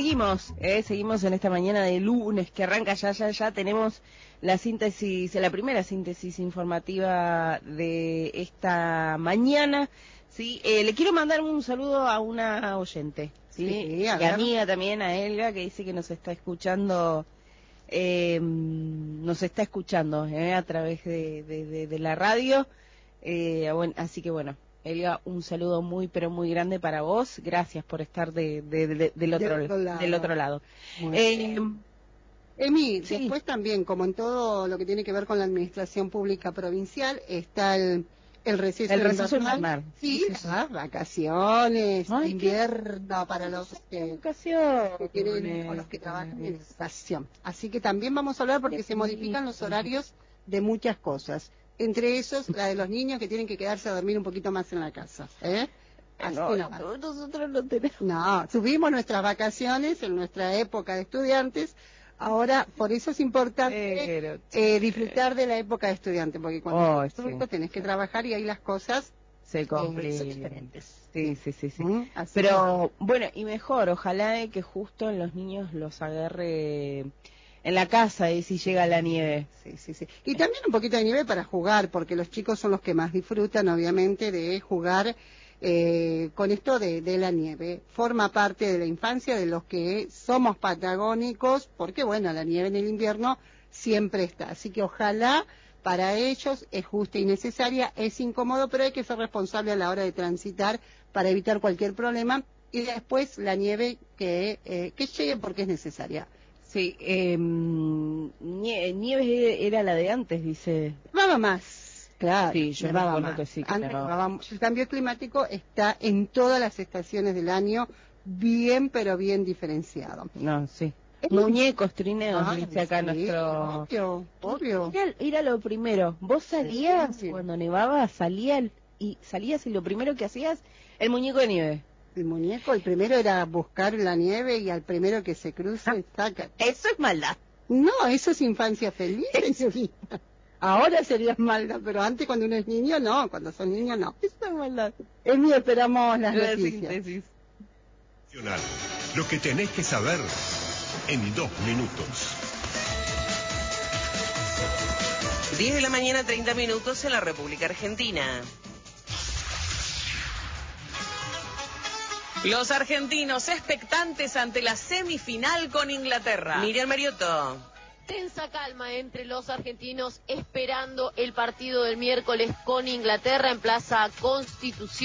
seguimos en esta mañana de lunes que arranca ya tenemos la primera síntesis informativa de esta mañana, ¿sí? Le quiero mandar un saludo a una oyente, ¿sí? Y amiga también, a Elga, que dice que nos está escuchando, a través de la radio, bueno, así que bueno. Elga, un saludo muy, pero muy grande para vos. Gracias por estar del otro lado. Emi, sí. Después también, como en todo lo que tiene que ver con la administración pública provincial, está el receso invernal. Sí, las vacaciones, invierno para los que tienen, o los que trabajan en educación. Así que también vamos a hablar porque se modifican los horarios de muchas cosas. Entre esos, la de los niños que tienen que quedarse a dormir un poquito más en la casa. Nosotros no tenemos. No, tuvimos nuestras vacaciones en nuestra época de estudiantes. Ahora, por eso es importante disfrutar de la época de estudiante, porque cuando eres adulto tenés que trabajar y ahí las cosas se complican. Son diferentes. Sí. Pero, bueno, y mejor, ojalá que justo en los niños los agarre en la casa y si llega la nieve. Sí. Y también un poquito de nieve para jugar, porque los chicos son los que más disfrutan, obviamente, de jugar con esto de la nieve. Forma parte de la infancia de los que somos patagónicos, porque bueno, la nieve en el invierno siempre está. Así que ojalá para ellos es justa y necesaria, es incómodo, pero hay que ser responsable a la hora de transitar para evitar cualquier problema. Y después la nieve que llegue porque es necesaria. Sí, Nieves era la de antes, dice. Nada más, claro. Sí, yo me acuerdo que sí. El cambio climático está en todas las estaciones del año, bien, pero bien diferenciado. No, sí. Muñecos, trineos, dice acá nuestro... Obvio. Era lo primero. Vos salías, cuando nevaba, salías y lo primero que hacías, el muñeco de nieve. El muñeco, el primero era buscar la nieve y al primero que se cruce, saca. Eso es maldad. No, eso es infancia feliz, señorita. Ahora sería maldad, pero antes cuando uno es niño, no. Cuando son niños, no. Eso es maldad. Es mío, esperamos las noticias. Síntesis. Lo que tenés que saber en 2 minutos. 10 de la mañana, 30 minutos en la República Argentina. Los argentinos expectantes ante la semifinal con Inglaterra. Miriam Mariotto. Tensa calma entre los argentinos esperando el partido del miércoles con Inglaterra en Plaza Constitución.